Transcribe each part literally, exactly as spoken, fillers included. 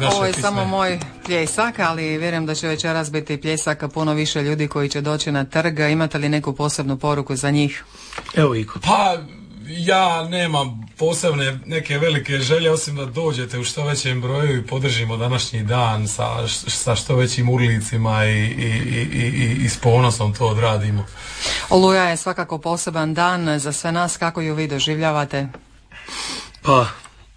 naše Ovo je pisme. samo moj pljesak, ali vjerujem da će večeras biti pljesak puno više ljudi koji će doći na trg. Imate li neku posebnu poruku za njih? Evo Iko. Pa ja nemam posebne neke velike želje osim da dođete u što većem broju i podržimo današnji dan sa, sa što većim urlicima i, i, i, i, i s ponosom to odradimo. Oluja je svakako poseban dan za sve nas. Kako ju vi doživljavate? Pa,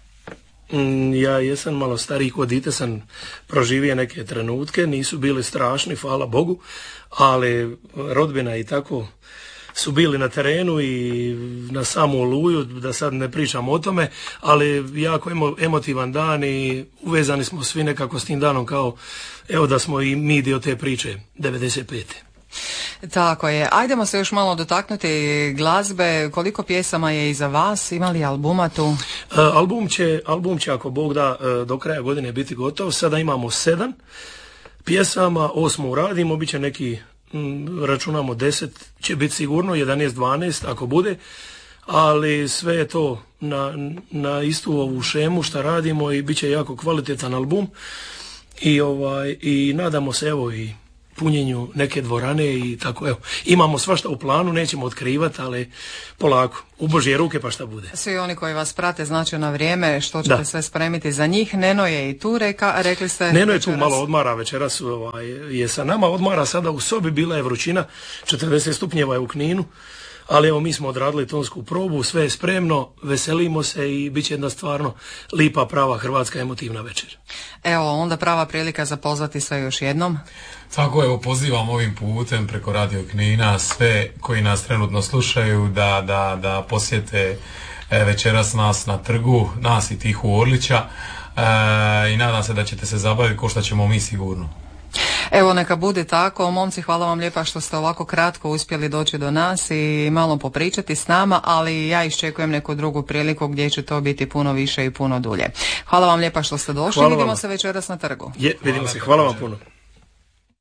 mm, ja jesam malo stariji kod dite, sam proživio neke trenutke, nisu bili strašni, hvala Bogu, ali rodbina i tako su bili na terenu i na samu Oluju, da sad ne pričam o tome, ali jako emo, emotivan dan i uvezani smo svi nekako s tim danom kao, evo da smo i mi dio te priče, devedeset pete. Tako je. Ajdemo se još malo dotaknuti glazbe. Koliko pjesama je iza vas? Ima li albuma tu? Uh, album će, album će, ako Bog da, uh, do kraja godine biti gotov. Sada imamo sedam pjesama, osmu radimo, bit će neki, m, računamo deset, će biti sigurno, jedanaest, dvanaest ako bude, ali sve je to na, na istu ovu šemu što radimo i bit će jako kvalitetan album i, ovaj, i nadamo se evo i punjenju neke dvorane i tako, evo. Imamo svašta u planu, nećemo otkrivati, ali polako, u Božje ruke pa šta bude. Svi oni koji vas prate znači na vrijeme što ćete da. sve spremiti za njih. Neno je i tu, reka, rekli ste. Neno je večeras. Tu malo odmara večeras, ovaj, je sa nama, odmara sada u sobi, bila je vrućina, četrdeset stupnjeva je u Kninu, ali evo mi smo odradili tonsku probu, sve je spremno, veselimo se i bit će jedna stvarno lipa, prava hrvatska emotivna večer. Evo, onda prava prilika za pozvati sve još jednom. Tako evo, pozivam ovim putem preko Radio Knina sve koji nas trenutno slušaju da, da, da posjete e, večeras nas na trgu, nas i Tihu Orlića e, i nadam se da ćete se zabaviti ko što ćemo mi sigurno. Evo, neka bude tako. Momci, hvala vam lijepa što ste ovako kratko uspjeli doći do nas i malo popričati s nama, ali ja iščekujem neku drugu priliku gdje će to biti puno više i puno dulje. Hvala vam lijepa što ste došli. Hvala Vidimo vam. se večeras na trgu. Je, vidimo se. Hvala vam puno.